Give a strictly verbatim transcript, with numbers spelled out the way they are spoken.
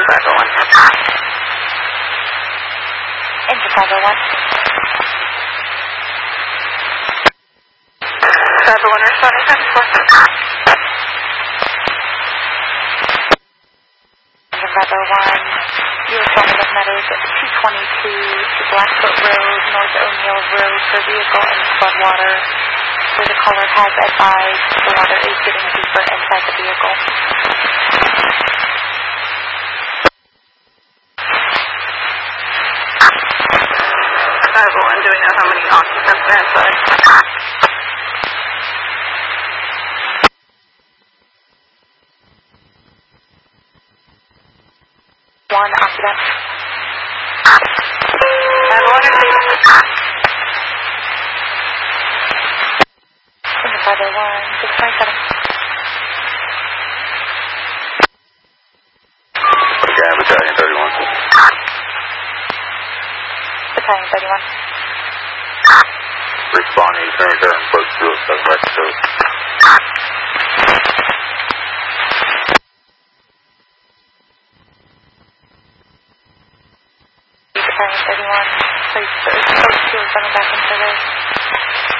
five oh one. Engine five oh one. five oh one responding, ten four. Engine five oh one. You are showing of Meadows at two twenty-two to Blackfoot Road, North O'Neill Road for vehicle in floodwater, where the caller has advised the water is getting deeper inside the vehicle. five oh one, do we know how many occupants are inside? One occupant. five oh one, Engine five oh one, six twenty-seven. Okay, Battalion thirty-one. Battalion thirty-one. Responding, turn turn, approach to it, seven right to two. Battalion thirty-one, please, approach two, coming back in service.